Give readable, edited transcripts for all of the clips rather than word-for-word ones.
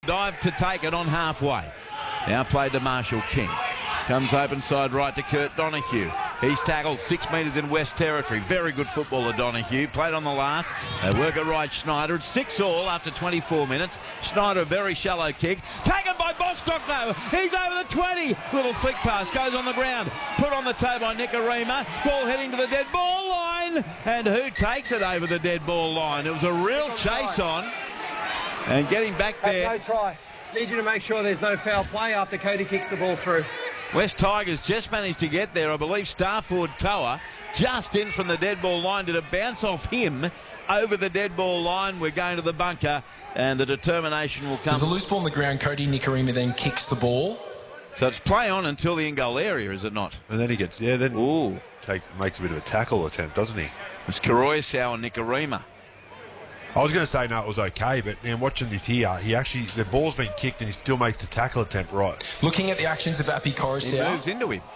dive to take it on halfway. Now played to Marshall King. Comes open side right to Kurt Donahue. He's tackled 6 metres in West Territory. Very good footballer, Donahue. Played on the last. They work it right, Schneider. It's 6-all after 24 minutes. Schneider, a very shallow kick. Taken by Bostock, though. He's over the 20. Little flick pass. Goes on the ground. Put on the toe by Nicarima. Ball heading to the dead ball line. And who takes it over the dead ball line? It was a real chase on. And getting back there. No try. Need you to make sure there's no foul play after Cody kicks the ball through. West Tigers just managed to get there. I believe Starford Toa just in from the dead ball line. Did a bounce off him over the dead ball line. We're going to the bunker and the determination will come. There's a loose ball on the ground. Cody Nicarima then kicks the ball. So it's play on until the in-goal area, is it not? And then he gets, makes a bit of a tackle attempt, doesn't he? It's Karoyasau and Nicarima. I was going to say no, it was okay, but man, watching this here, the ball's been kicked and he still makes the tackle attempt right. Looking at the actions of Api Coruscant. He moves into him.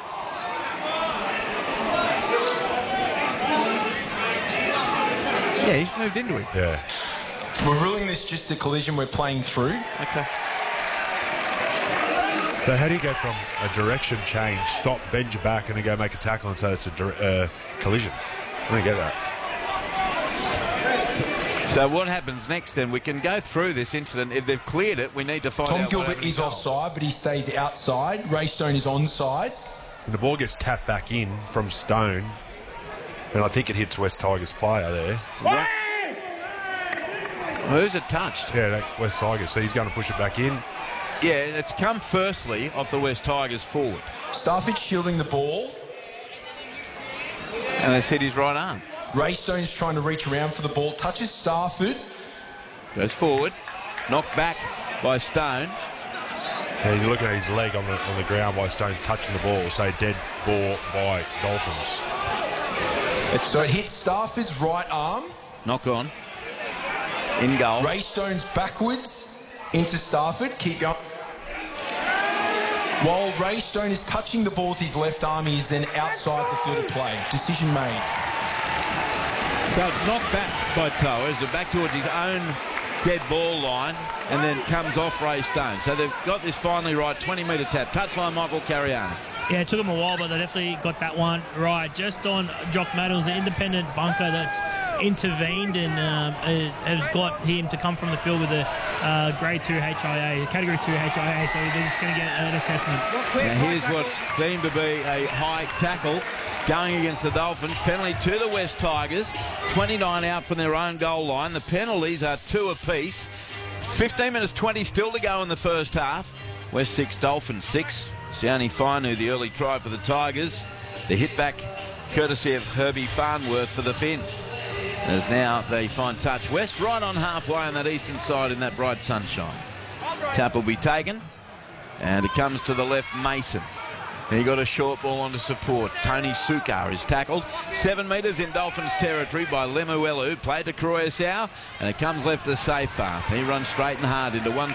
Yeah, he's moved into him. Yeah. We're ruling this just a collision we're playing through. Okay. So how do you go from a direction change, stop, bend your back, and then go make a tackle and say it's a collision? I don't get that. So what happens next then? We can go through this incident. If they've cleared it, we need to find out. Tom Gilbert is offside, but he stays outside. Ray Stone is onside. And the ball gets tapped back in from Stone, and I think it hits West Tigers player there. Right. Who's it touched? Yeah, that West Tigers. So he's going to push it back in. Yeah, it's come firstly off the West Tigers forward. Starford shielding the ball. And it's hit his right arm. Ray Stone's trying to reach around for the ball. Touches Starford. Goes forward. Knocked back by Stone. Yeah, you look at his leg on the ground by Stone touching the ball. So dead ball by Dolphins. So it hits Starford's right arm. Knock on. In goal. Ray Stone's backwards into Starford. Keep going. While Ray Stone is touching the ball with his left arm, he is then outside the field of play. Decision made. So it's knocked back by Toa. It's back towards his own dead ball line and then comes off Ray Stone. So they've got this finally right. 20-metre tap. Touchline Michael Carianis. Yeah, it took them a while, but they definitely got that one right. Just on Jock Maddles, the independent bunker that's intervened and has got him to come from the field with a Grade 2 HIA, Category 2 HIA, so they're just going to get an assessment. Now here's what's deemed to be a high tackle going against the Dolphins. Penalty to the West Tigers. 29 out from their own goal line. The penalties are 2 apiece. 15 minutes 20 still to go in the first half. West 6, Dolphins 6. Sione Fainu, the early try for the Tigers. The hit back courtesy of Herbie Farnworth for the Finns. As now they find touch. West right on halfway on that eastern side in that bright sunshine. Tap will be taken. And it comes to the left, Mason. He got a short ball onto support. Tony Sukar is tackled 7 metres in Dolphins territory by Lemuelu. Played to Karoyasau, and it comes left to Seyfarth. He runs straight and hard into 1